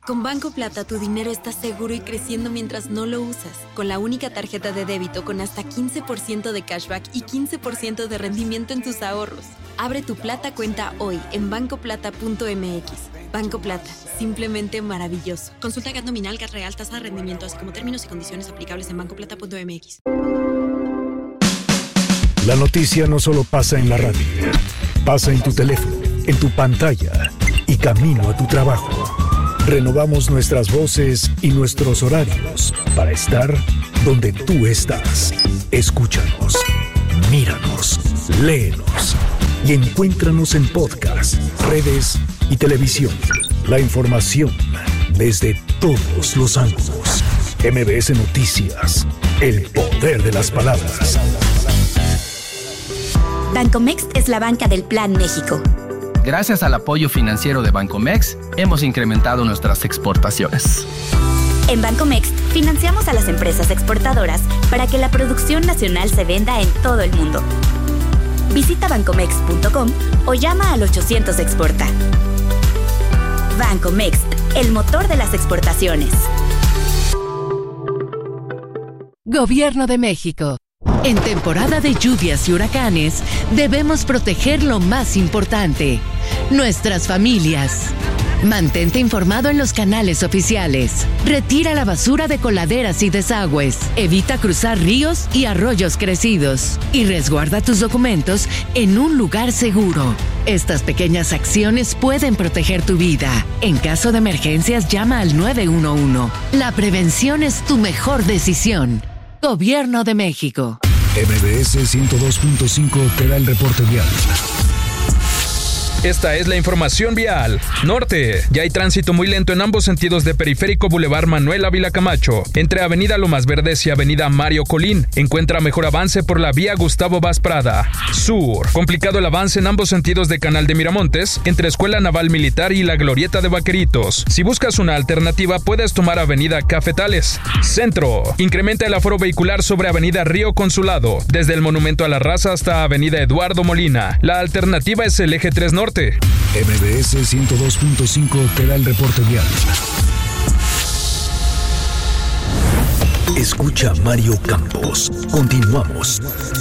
Con Banco Plata tu dinero está seguro y creciendo mientras no lo usas. Con la única tarjeta de débito con hasta 15% de cashback y 15% de rendimiento en tus ahorros. Abre tu Plata cuenta hoy en bancoplata.mx. Banco Plata, simplemente maravilloso. Consulta GAT nominal, GAT real, tasa de rendimiento, así como términos y condiciones aplicables en bancoplata.mx. La noticia no solo pasa en la radio, pasa en tu teléfono, en tu pantalla y camino a tu trabajo. Renovamos nuestras voces y nuestros horarios para estar donde tú estás. Escúchanos, míranos, léenos y encuéntranos en podcast, redes y televisión. La información desde todos los ángulos. MBS Noticias, el poder de las palabras. Bancomext es la banca del Plan México. Gracias al apoyo financiero de Bancomext, hemos incrementado nuestras exportaciones. En Bancomext, financiamos a las empresas exportadoras para que la producción nacional se venda en todo el mundo. Visita bancomext.com o llama al 800 Exporta. Bancomext, el motor de las exportaciones. Gobierno de México. En temporada de lluvias y huracanes, debemos proteger lo más importante, nuestras familias. Mantente informado en los canales oficiales. Retira la basura de coladeras y desagües. Evita cruzar ríos y arroyos crecidos. Y resguarda tus documentos en un lugar seguro. Estas pequeñas acciones pueden proteger tu vida. En caso de emergencias, llama al 911. La prevención es tu mejor decisión. Gobierno de México. MBS 102.5 te da el reporte vial. Esta es la información vial. Norte. Ya hay tránsito muy lento en ambos sentidos de Periférico Boulevard Manuel Ávila Camacho. Entre Avenida Lomas Verdes y Avenida Mario Colín. Encuentra mejor avance por la vía Gustavo Vaz Prada. Sur. Complicado el avance en ambos sentidos de Canal de Miramontes, entre Escuela Naval Militar y la Glorieta de Vaqueritos. Si buscas una alternativa, puedes tomar Avenida Cafetales. Centro. Incrementa el aforo vehicular sobre Avenida Río Consulado, desde el Monumento a la Raza hasta Avenida Eduardo Molina. La alternativa es el Eje 3 Norte. MBS 102.5 te da el reporte vial. Escucha Mario Campos. Continuamos.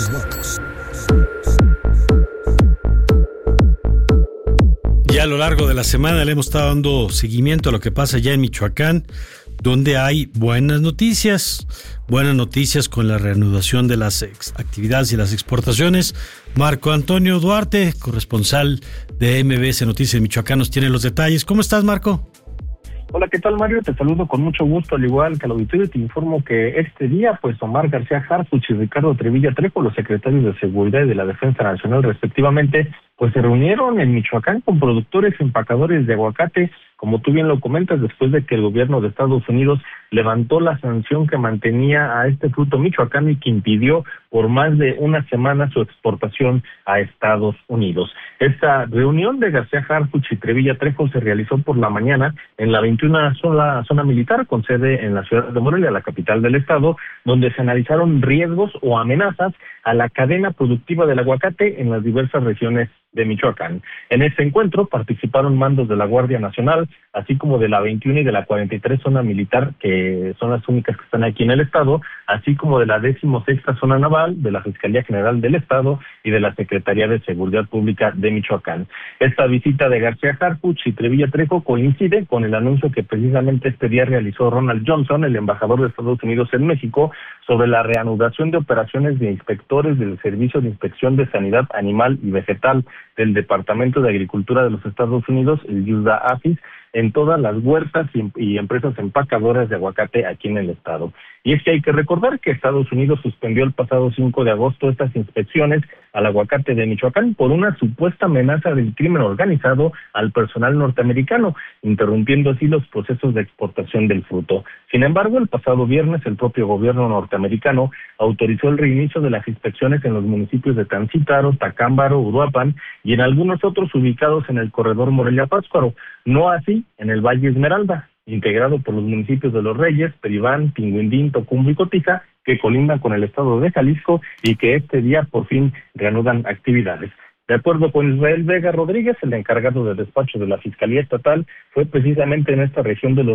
Ya a lo largo de la semana le hemos estado dando seguimiento a lo que pasa ya en Michoacán, donde hay buenas noticias con la reanudación de las actividades y las exportaciones. Marco Antonio Duarte, corresponsal de MBS Noticias Michoacán, nos tiene los detalles. ¿Cómo estás, Marco? Hola, ¿qué tal, Mario? Te saludo con mucho gusto, al igual que al auditorio. Te informo que este día, Omar García Harfuch y Ricardo Trevilla Trejo, los secretarios de Seguridad y de la Defensa Nacional, respectivamente, se reunieron en Michoacán con productores y empacadores de aguacate, como tú bien lo comentas, después de que el gobierno de Estados Unidos levantó la sanción que mantenía a este fruto michoacano y que impidió por más de una semana su exportación a Estados Unidos. Esta reunión de García Harfuch y Trevilla Trejo se realizó por la mañana en la 21 zona militar, con sede en la ciudad de Morelia, la capital del estado, donde se analizaron riesgos o amenazas a la cadena productiva del aguacate en las diversas regiones de Michoacán. En este encuentro participaron mandos de la Guardia Nacional, así como de la 21 y de la 43 zona militar, que son las únicas que están aquí en el estado, así como de la 16ª zona naval, de la Fiscalía General del Estado y de la Secretaría de Seguridad Pública de Michoacán. Esta visita de García Harfuch y Trevilla Trejo coincide con el anuncio que precisamente este día realizó Ronald Johnson, el embajador de Estados Unidos en México, sobre la reanudación de operaciones de inspectores del Servicio de Inspección de Sanidad Animal y Vegetal del Departamento de Agricultura de los Estados Unidos, el USDA-APHIS, en todas las huertas y empresas empacadoras de aguacate aquí en el estado. Y es que hay que recordar que Estados Unidos suspendió el pasado 5 de agosto estas inspecciones al aguacate de Michoacán por una supuesta amenaza del crimen organizado al personal norteamericano, interrumpiendo así los procesos de exportación del fruto. Sin embargo, el pasado viernes el propio gobierno norteamericano autorizó el reinicio de las inspecciones en los municipios de Tancítaro, Tacámbaro, Uruapan y en algunos otros ubicados en el corredor Morelia-Pátzcuaro, no así en el Valle Esmeralda, integrado por los municipios de Los Reyes, Peribán, Tinguindín, Tocumbo y Cotija, que colindan con el estado de Jalisco y que este día por fin reanudan actividades. De acuerdo con Israel Vega Rodríguez, el encargado de despacho de la Fiscalía Estatal, fue precisamente en esta región de Los